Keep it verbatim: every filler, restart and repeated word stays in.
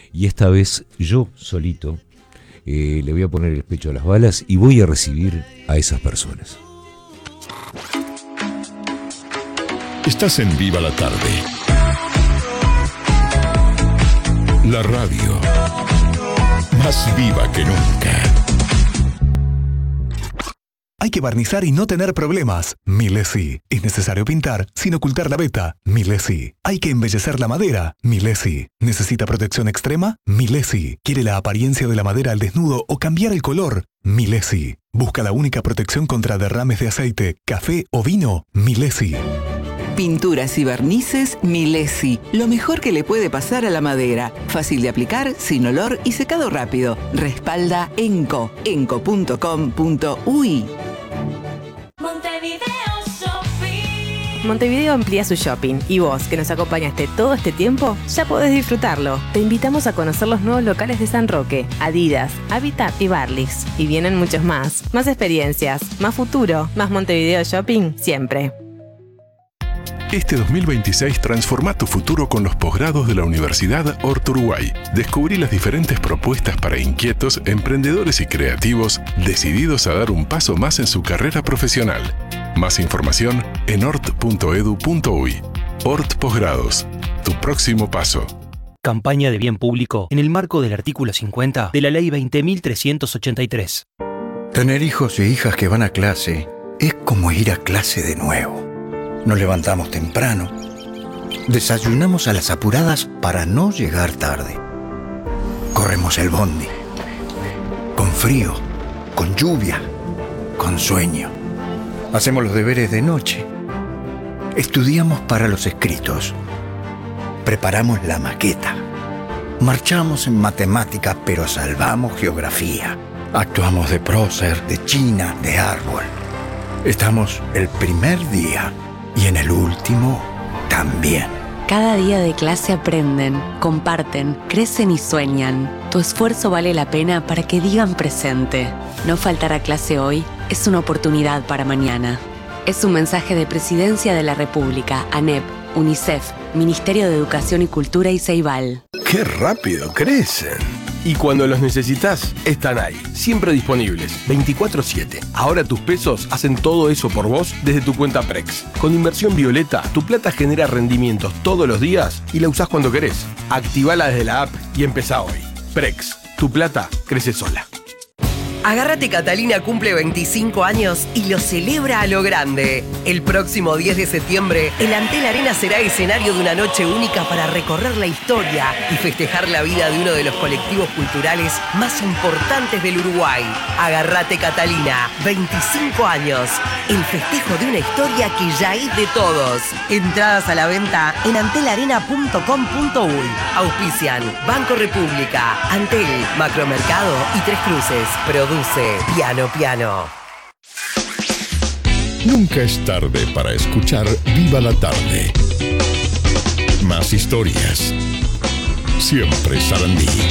y esta vez yo solito eh, le voy a poner el pecho a las balas y voy a recibir a esas personas. Estás en Viva la Tarde. La radio más viva que nunca. Hay que barnizar y no tener problemas. Milesi. Es necesario pintar sin ocultar la veta. Milesi. Hay que embellecer la madera. Milesi. ¿Necesita protección extrema? Milesi. ¿Quiere la apariencia de la madera al desnudo o cambiar el color? Milesi. ¿Busca la única protección contra derrames de aceite, café o vino? Milesi. Pinturas y barnices Milesi. Lo mejor que le puede pasar a la madera. Fácil de aplicar, sin olor y secado rápido. Respalda Enco. enco punto com punto uy. Montevideo Shopping. Montevideo amplía su shopping y vos, que nos acompañaste todo este tiempo, ya podés disfrutarlo. Te invitamos a conocer los nuevos locales de San Roque, Adidas, Habitat y Barlix. Y vienen muchos más. Más experiencias, más futuro, más Montevideo Shopping siempre. Este dos mil veintiséis transforma tu futuro con los posgrados de la Universidad Hort Uruguay. Descubrí las diferentes propuestas para inquietos, emprendedores y creativos decididos a dar un paso más en su carrera profesional. Más información en hort punto edu punto uy. Hort Posgrados. Tu próximo paso. Campaña de bien público en el marco del artículo cincuenta de la Ley veinte mil trescientos ochenta y tres. Tener hijos e hijas que van a clase es como ir a clase de nuevo. Nos levantamos temprano, desayunamos a las apuradas para no llegar tarde. Corremos el bondi, con frío, con lluvia, con sueño. Hacemos los deberes de noche. Estudiamos para los escritos. Preparamos la maqueta. Marchamos en matemáticas, pero salvamos geografía. Actuamos de prócer, de china, de árbol. Estamos el primer día. Y en el último, también. Cada día de clase aprenden, comparten, crecen y sueñan. Tu esfuerzo vale la pena para que digan presente. No faltar a clase hoy es una oportunidad para mañana. Es un mensaje de Presidencia de la República, ANEP, UNICEF, Ministerio de Educación y Cultura y Ceibal. ¡Qué rápido crecen! Y cuando los necesitas, están ahí, siempre disponibles, veinticuatro siete. Ahora tus pesos hacen todo eso por vos desde tu cuenta Prex. Con Inversión Violeta, tu plata genera rendimientos todos los días y la usás cuando querés. Activala desde la app y empezá hoy. Prex, tu plata crece sola. Agárrate Catalina cumple veinticinco años y lo celebra a lo grande. El próximo diez de septiembre, el Antel Arena será escenario de una noche única para recorrer la historia y festejar la vida de uno de los colectivos culturales más importantes del Uruguay. Agárrate Catalina, veinticinco años. El festejo de una historia que ya es de todos. Entradas a la venta en antel arena punto com punto uy. Auspician Banco República, Antel, Macromercado y Tres Cruces. Produce Piano Piano. Nunca es tarde para escuchar Viva la Tarde. Más historias. Siempre Sarandí.